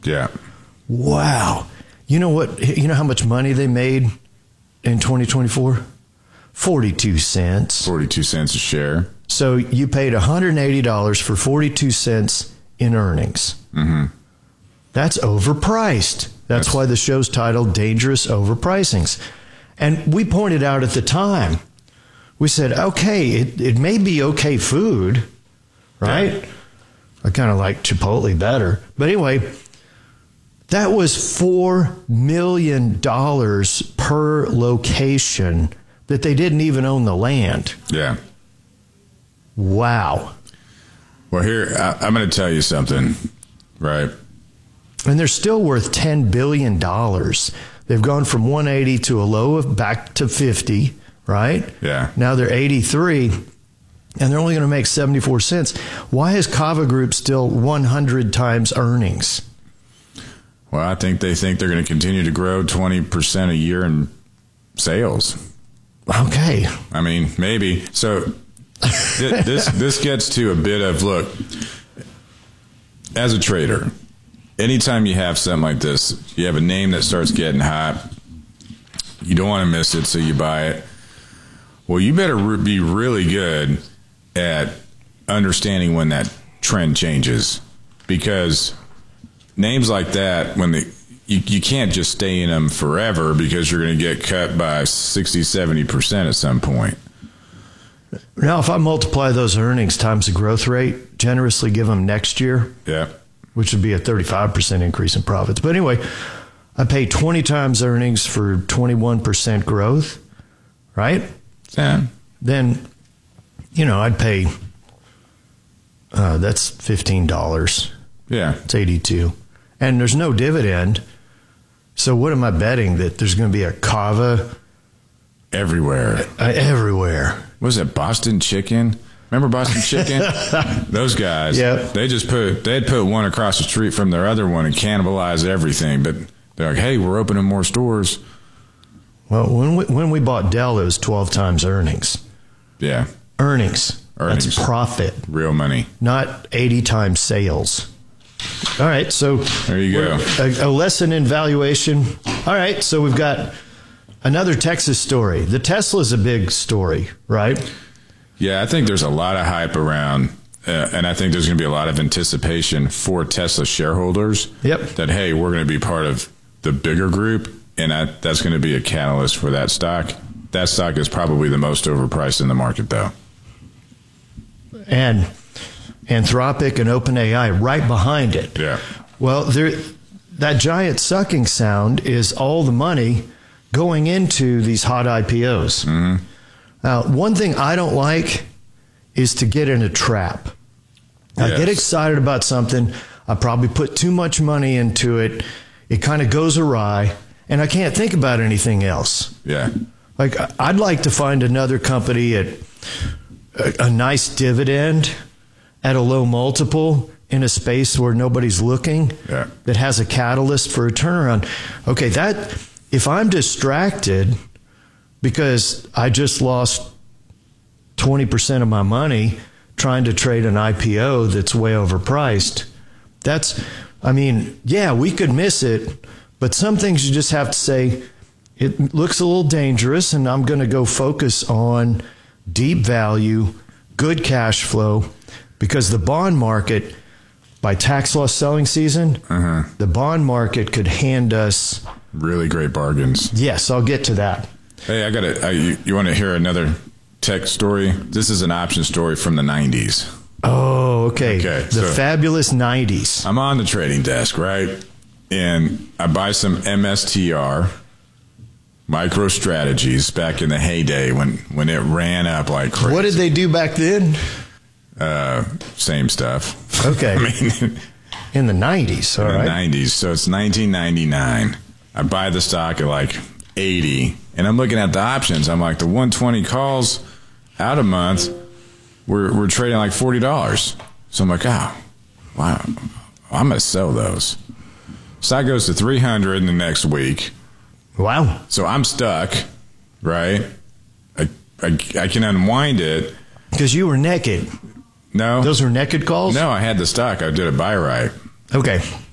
Yeah. Wow. You know what? You know how much money they made in 2024? 42 cents. 42 cents a share. So you paid $180 for 42 cents in earnings. Mm-hmm. That's overpriced. That's why the show's titled Dangerous Overpricings. And we pointed out at the time, we said, okay, it may be okay food, right? Yeah. I kind of like Chipotle better. But anyway, that was $4 million per location that they didn't even own the land. Yeah. Wow. Well, here, I'm going to tell you something, right? And they're still worth $10 billion. They've gone from 180 to a low of back to 50, right? Yeah. Now they're 83, and they're only going to make 74 cents. Why is Kava Group still 100 times earnings? Well, I think they think they're going to continue to grow 20% a year in sales. Okay. I mean, maybe. So this gets to a bit of, look, as a trader, anytime you have something like this, you have a name that starts getting hot, you don't want to miss it, so you buy it. Well, you better be really good at understanding when that trend changes, because names like that, when you can't just stay in them forever, because you're going to get cut by 60-70% at some point. Now, if I multiply those earnings times the growth rate, generously give them next year, yeah, which would be a 35% increase in profits. But anyway, I pay 20 times earnings for 21% growth, right? Yeah. Then, I'd pay, that's $15. Yeah. It's 82. And there's no dividend. So what am I betting? That there's going to be a Kava everywhere. Everywhere. Was it Boston Chicken? Remember Boston Chicken? Those guys. Yeah. They'd put one across the street from their other one and cannibalize everything. But they're like, hey, we're opening more stores. Well, when we bought Dell, it was 12 times earnings. Yeah. Earnings. That's profit. Real money. Not 80 times sales. All right, so there you go. A lesson in valuation. All right, so we've got another Texas story. The Tesla's a big story, right? Yeah, I think there's a lot of hype around, and I think there's going to be a lot of anticipation for Tesla shareholders. Yep. That, hey, we're going to be part of the bigger group, and that's going to be a catalyst for that stock. That stock is probably the most overpriced in the market, though. And Anthropic and OpenAI right behind it. Yeah. Well, that giant sucking sound is all the money going into these hot IPOs. Mm-hmm. Now, one thing I don't like is to get in a trap. I get excited about something. I probably put too much money into it. It kind of goes awry, and I can't think about anything else. Yeah. Like, I'd like to find another company at a nice dividend at a low multiple in a space where nobody's looking, that has a catalyst for a turnaround. Okay, if I'm distracted because I just lost 20% of my money trying to trade an IPO that's way overpriced, we could miss it, but some things you just have to say, it looks a little dangerous, and I'm going to go focus on deep value, good cash flow, because the bond market, by tax loss selling season, the bond market could hand us really great bargains. Yes, I'll get to that. Hey, you want to hear another tech story? This is an option story from the 90s. Oh, okay. The fabulous 90s. I'm on the trading desk, right? And I buy some MSTR, MicroStrategies, back in the heyday when it ran up like crazy. What did they do back then? Same stuff. Okay. I mean, in the 90s, all right. In the 90s, so it's 1999. I buy the stock at like 80, and I'm looking at the options. I'm like, the 120 calls out a month, we're trading like $40. So I'm like, oh, wow, I'm going to sell those. Stock goes to 300 in the next week. Wow. So I'm stuck, right? I can unwind it. Because you were naked. No. Those were naked calls? No, I had the stock. I did a buy right. Okay.